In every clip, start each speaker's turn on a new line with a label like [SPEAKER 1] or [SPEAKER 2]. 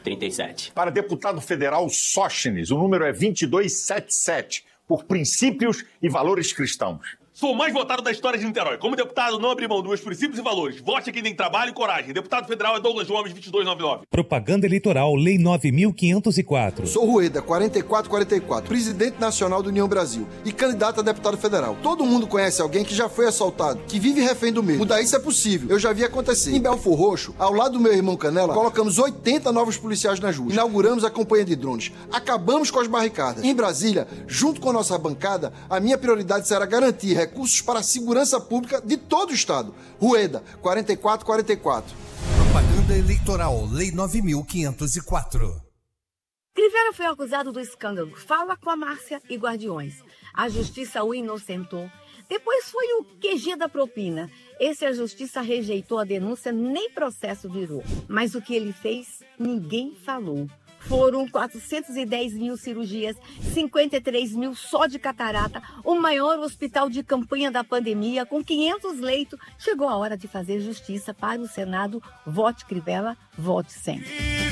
[SPEAKER 1] 2237.
[SPEAKER 2] Para deputado federal Sóstenes, o número é 2277, por princípios e valores cristãos.
[SPEAKER 3] Sou o mais votado da história de Niterói. Como deputado, não abri mão dos meus princípios e valores. Vote a quem tem trabalho e coragem. Deputado federal é Douglas Gomes, 2299.
[SPEAKER 4] Propaganda Eleitoral, Lei 9.504.
[SPEAKER 5] Sou Rueda, 4444, presidente nacional do União Brasil e candidato a deputado federal. Todo mundo conhece alguém que já foi assaltado, que vive refém do medo. Mudar isso é possível. Eu já vi acontecer. Em Belfor Roxo, ao lado do meu irmão Canela, colocamos 80 novos policiais nas ruas. Inauguramos a campanha de drones. Acabamos com as barricadas. Em Brasília, junto com a nossa bancada, a minha prioridade será garantir recursos para a segurança pública de todo o estado. Rueda, 4444.
[SPEAKER 6] Propaganda Eleitoral, Lei 9.504.
[SPEAKER 7] Crivella foi acusado do escândalo Fala com a Márcia e Guardiões. A justiça o inocentou. Depois foi o QG da propina. Esse a justiça rejeitou a denúncia, nem processo virou. Mas o que ele fez, ninguém falou. Foram 410 mil cirurgias, 53 mil só de catarata, o maior hospital de campanha da pandemia, com 500 leitos. Chegou a hora de fazer justiça para o Senado. Vote Crivella, vote sempre.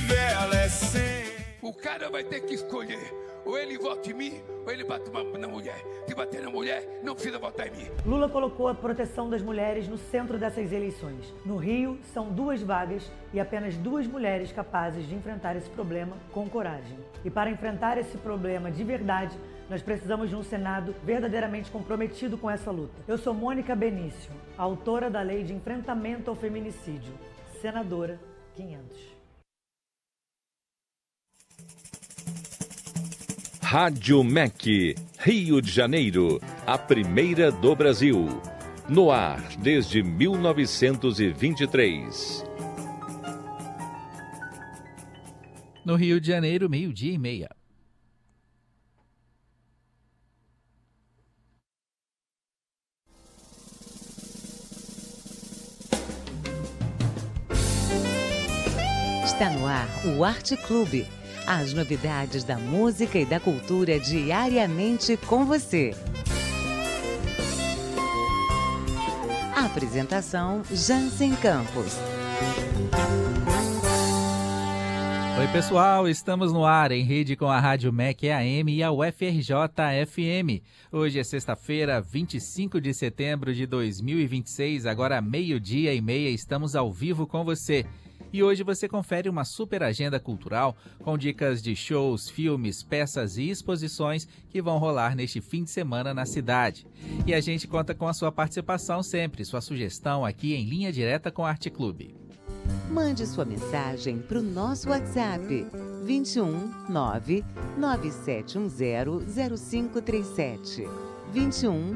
[SPEAKER 8] O cara vai ter que escolher. Ou ele vota em mim, ou ele bate na mulher. Se bater na mulher, não precisa votar em mim.
[SPEAKER 9] Lula colocou a proteção das mulheres no centro dessas eleições. No Rio, são 2 vagas e apenas 2 mulheres capazes de enfrentar esse problema com coragem. E para enfrentar esse problema de verdade, nós precisamos de um Senado verdadeiramente comprometido com essa luta. Eu sou Mônica Benício, autora da Lei de Enfrentamento ao Feminicídio, senadora 500.
[SPEAKER 10] Rádio MEC, Rio de Janeiro, a primeira do Brasil. No ar desde 1923.
[SPEAKER 11] No Rio de Janeiro, 12:30.
[SPEAKER 12] Está no ar o Arte Clube. As novidades da música e da cultura diariamente com você. Apresentação Jansen Campos.
[SPEAKER 11] Oi pessoal, estamos no ar em rede com a Rádio MEC AM e a UFRJ FM. Hoje é sexta-feira, 25 de setembro de 2026, agora 12:30, estamos ao vivo com você. E hoje você confere uma super agenda cultural com dicas de shows, filmes, peças e exposições que vão rolar neste fim de semana na cidade. E a gente conta com a sua participação sempre, sua sugestão aqui em Linha Direta com Arte Clube.
[SPEAKER 12] Mande sua mensagem para o nosso WhatsApp 21 99710 0537. 21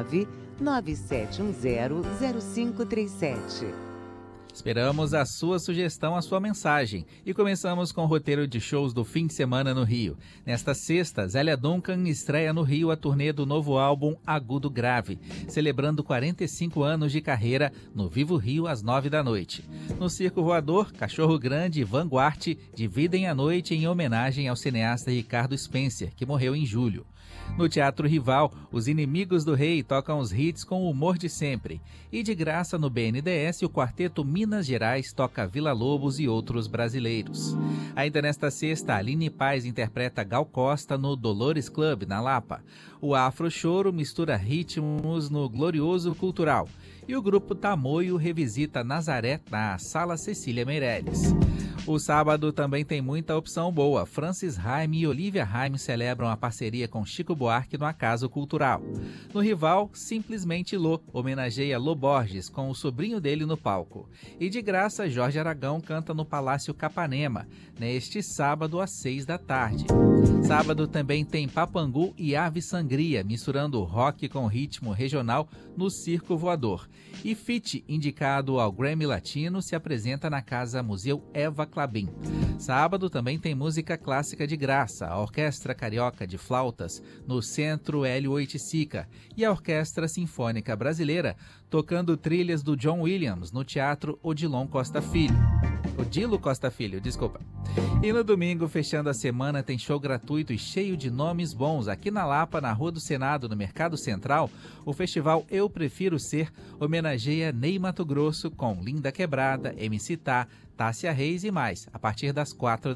[SPEAKER 12] 99710 0537.
[SPEAKER 11] Esperamos a sua sugestão, a sua mensagem. E começamos com o roteiro de shows do fim de semana no Rio. Nesta sexta, Zélia Duncan estreia no Rio a turnê do novo álbum Agudo Grave, celebrando 45 anos de carreira no Vivo Rio às 21h. No Circo Voador, Cachorro Grande e Vanguard dividem a noite em homenagem ao cineasta Ricardo Spencer, que morreu em julho. No Teatro Rival, os Inimigos do Rei tocam os hits com o humor de sempre. E de graça no BNDES, o quarteto Minas Gerais toca Vila Lobos e outros brasileiros. Ainda nesta sexta, Aline Paz interpreta Gal Costa no Dolores Club, na Lapa. O Afro Choro mistura ritmos no Glorioso Cultural. E o grupo Tamoio revisita Nazaré na Sala Cecília Meirelles. O sábado também tem muita opção boa. Francis Haime e Olivia Haime celebram a parceria com Chico Buarque no Acaso Cultural. No Rival, Simplesmente Lô homenageia Lô Borges com o sobrinho dele no palco. E de graça, Jorge Aragão canta no Palácio Capanema, neste sábado às 18h. Sábado também tem Papangu e Ave Sangria, misturando rock com ritmo regional no Circo Voador. E Fit, indicado ao Grammy Latino, se apresenta na Casa Museu Eva Clabin. Sábado também tem música clássica de graça, a Orquestra Carioca de Flautas, no Centro Hélio Oiticica, e a Orquestra Sinfônica Brasileira, tocando trilhas do John Williams, no Teatro Odilon Costa Filho. Odilo Costa Filho, desculpa. E no domingo, fechando a semana, tem show gratuito e cheio de nomes bons. Aqui na Lapa, na Rua do Senado, no Mercado Central, o festival Eu Prefiro Ser homenageia Ney Matogrosso com Linda Quebrada, MC Tá, Tássia Reis e mais, a partir das 4